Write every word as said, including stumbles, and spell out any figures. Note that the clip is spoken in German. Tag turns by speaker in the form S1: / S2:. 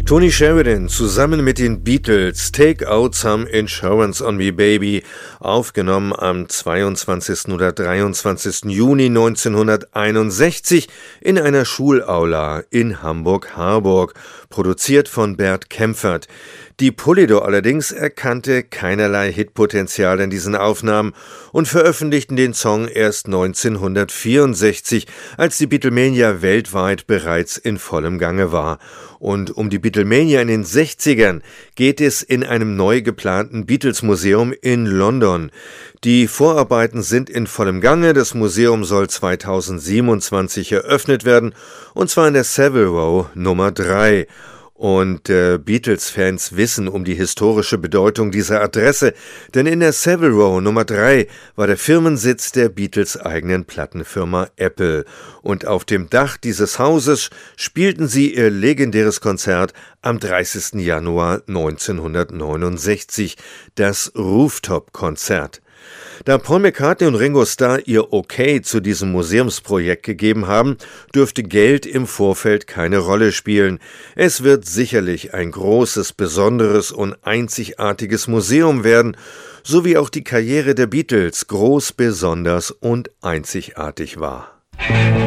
S1: Tony Sheridan zusammen mit den Beatles, Take Out Some Insurance on Me Baby, aufgenommen am zweiundzwanzigsten oder dreiundzwanzigsten Juni neunzehnhunderteinundsechzig in einer Schulaula in Hamburg-Harburg, produziert von Bert Kaempfert. Die Polydor allerdings erkannte keinerlei Hitpotenzial in diesen Aufnahmen und veröffentlichten den Song erst neunzehnhundertvierundsechzig, als die Beatlemania weltweit bereits in vollem Gange war. Und um die Beatlemania in den sechzigern geht es in einem neu geplanten Beatles-Museum in London. Die Vorarbeiten sind in vollem Gange. Das Museum soll zweitausendsiebenundzwanzig eröffnet werden, und zwar in der Savile Row Nummer drei. Und äh, Beatles-Fans wissen um die historische Bedeutung dieser Adresse, denn in der Savile Row Nummer drei war der Firmensitz der Beatles eigenen Plattenfirma Apple. Und auf dem Dach dieses Hauses spielten sie ihr legendäres Konzert am dreißigsten Januar neunzehnhundertneunundsechzig, das Rooftop-Konzert. Da Paul McCartney und Ringo Starr ihr Okay zu diesem Museumsprojekt gegeben haben, dürfte Geld im Vorfeld keine Rolle spielen. Es wird sicherlich ein großes, besonderes und einzigartiges Museum werden, so wie auch die Karriere der Beatles groß, besonders und einzigartig war.